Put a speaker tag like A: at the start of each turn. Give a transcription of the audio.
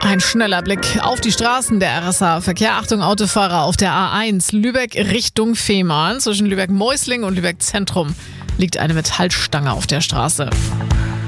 A: Ein schneller Blick auf die Straßen der RSA. Verkehr, Achtung, Autofahrer auf der A1 Lübeck Richtung Fehmarn. Zwischen Lübeck-Meusling und Lübeck Zentrum liegt eine Metallstange auf der Straße.